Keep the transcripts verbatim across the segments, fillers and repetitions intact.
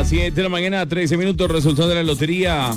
siete de la mañana, trece minutos, resultado de la lotería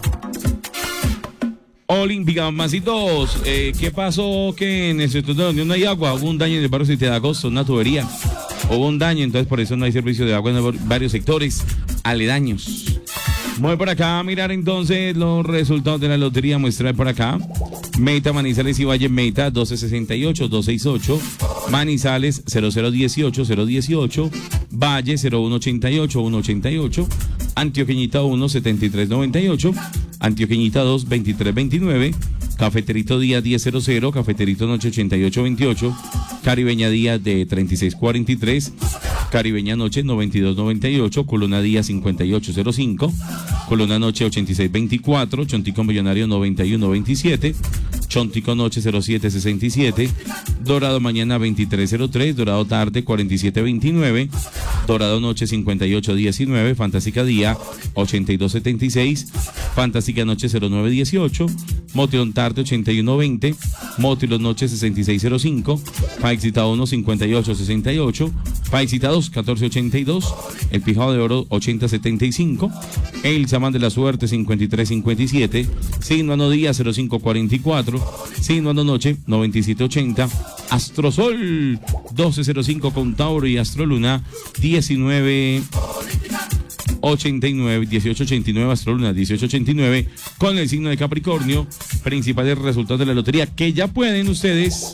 Olímpica. Masitos, eh, ¿qué pasó? Que en el sector donde no hay agua, hubo un daño en el barrio siete de agosto, una tubería. Hubo un daño, entonces por eso no hay servicio de agua en varios sectores aledaños. Voy por acá a mirar entonces los resultados de la lotería. Muestra por acá. Meta, Manizales y Valle. Meta doce sesenta y ocho, doscientos sesenta y ocho. Manizales cero cero dieciocho, cero dieciocho. Valle cero uno ochenta y ocho, uno ochenta y ocho. Antioqueñita uno setenta y tres noventa y ocho. Antioqueñita dos veintitrés veintinueve. Cafeterito Día diez cero cero. Cafeterito Noche ochenta y ocho veintiocho. Caribeña Día de treinta y seis cuarenta y tres. Caribeña Noche noventa y dos noventa y ocho. Colona Día cincuenta y ocho cero cinco. Colona Noche ochenta y seis veinticuatro. Chontico Millonario noventa y uno veintisiete. Chontico Noche cero siete sesenta y siete. Dorado Mañana veintitrés cero tres. Dorado Tarde cuarenta y siete veintinueve. Dorado Noche cincuenta y ocho diecinueve. Fantástica Día ochenta y dos setenta y seis. Fantástica Noche cero nueve dieciocho. Motilón Tarde ochenta y uno veinte. Motilón Noche sesenta y seis cero cinco. Paixita uno cincuenta y ocho sesenta y ocho. Paixita dos catorce ochenta y dos. El Pijado de Oro ochenta setenta y cinco. El Samán de la Suerte cincuenta y tres cincuenta y siete. Sinuano Día cero cinco cuarenta y cuatro. Sinuano Noche noventa y siete ochenta. Astrosol doce cero cinco con Tauro y Astroluna diecinueve ochenta y nueve, dieciocho ochenta y nueve. Astroluna dieciocho ochenta y nueve con el signo de Capricornio. Principales resultados de la lotería que ya pueden ustedes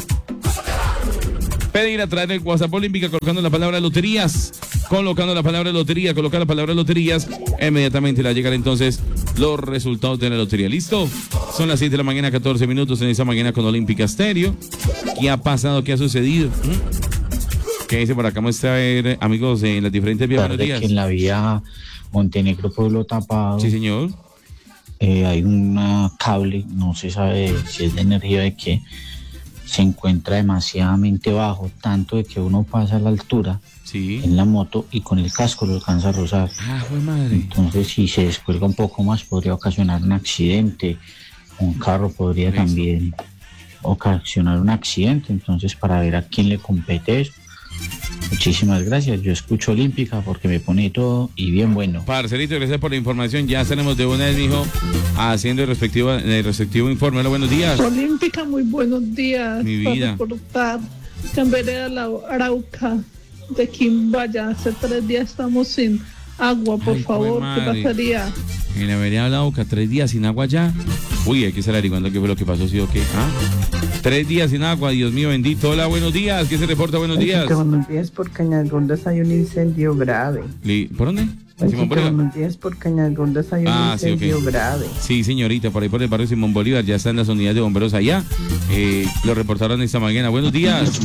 pedir a través del WhatsApp Olímpica colocando la palabra loterías, colocando la palabra lotería, colocar la palabra loterías, inmediatamente le llegarán entonces los resultados de la lotería. ¿Listo? Son las siete de la mañana, catorce minutos en esa mañana con Olímpica Estéreo. ¿Qué ha pasado? ¿Qué ha sucedido? ¿Mm? ¿Qué dice por acá? Vamos a ver, amigos, en las diferentes vías. Buenos días. Que en la vía Montenegro Pueblo Tapado. Sí, señor. Eh, hay un cable, no se sabe si es de energía, de que se encuentra demasiadamente bajo, tanto de que uno pasa a la altura, sí, en la moto y con el casco lo alcanza a rozar. Ah, fue madre. Entonces, si se descuelga un poco más, podría ocasionar un accidente. Un carro podría Listo. también ocasionar un accidente. Entonces, para ver a quién le compete eso. Muchísimas gracias, yo escucho Olímpica porque me pone todo y bien bueno. Parcerito, gracias por la información, ya estaremos de una vez, mijo, haciendo el respectivo, el respectivo informe. Hola, buenos días. Olímpica, muy buenos días. Mi vida. Para reportar que en Vereda La Arauca de Quimbaya, hace tres días estamos sin agua, por Ay, favor, ¿qué pasaría? En la Vereda La Arauca, tres días sin agua ya. Uy, hay que estar averiguando qué fue lo que pasó, ¿sí o qué? ¿Ah? Tres días sin agua, Dios mío bendito. Hola, buenos días. ¿Qué se reporta? Buenos días. Buenos días, por Cañagondas hay un incendio grave. ¿Por dónde? Simón Bolívar. Buenos días, por Cañagondas hay un ah, incendio sí, okay. grave. Sí, señorita, por ahí por el barrio Simón Bolívar, ya están las unidades de bomberos allá. Eh, lo reportaron esta mañana. Buenos días.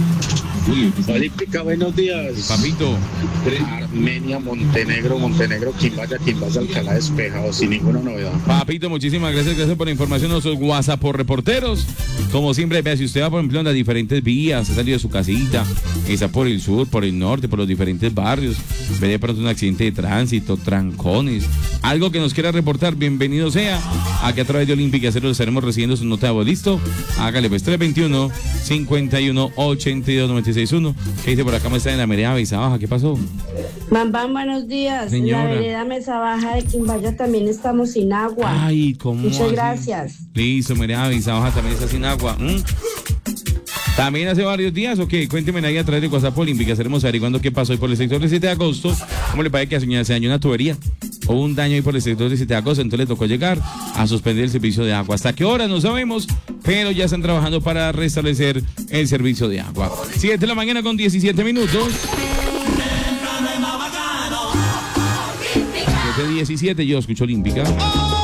Olímpica, buenos días. Papito. Armenia, Montenegro, Montenegro, Quimbaya, Quimbaya, Alcalá despejado, sin ninguna novedad. Papito, muchísimas gracias, gracias por la información. Nuestros WhatsApp por reporteros. Como siempre, vea, si usted va, por ejemplo, en las diferentes vías, ha salido de su casita, está por el sur, por el norte, por los diferentes barrios, ve de pronto un accidente de tránsito, trancones, algo que nos quiera reportar, bienvenido sea. Aquí a través de Olímpica Cero estaremos recibiendo su nota de voz. ¿Listo? Hágale pues tres veintiuno, cincuenta y uno, ochenta y dos, noventa y seis uno. ¿Qué dice por acá? ¿Me está en la vereda Mesa Baja? ¿Qué pasó? Mambán, buenos días. Señora. En la vereda Mesa Baja de Quimbaya también estamos sin agua. Ay, ¿cómo? Muchas así? Gracias. Listo, vereda Mesa Baja también está sin agua. ¿Mm? ¿También hace varios días o qué? Cuéntenme ahí a través de WhatsApp Olímpica. Estaremos averiguando qué pasó hoy por el sector del siete de agosto. ¿Cómo le parece que se dañó una tubería? Hubo un daño ahí por el sector del siete de agosto, entonces le tocó llegar a suspender el servicio de agua. ¿Hasta qué hora? No sabemos, pero ya están trabajando para restablecer el servicio de agua. siete de la mañana con diecisiete minutos. siete diecisiete, yo escucho Olímpica.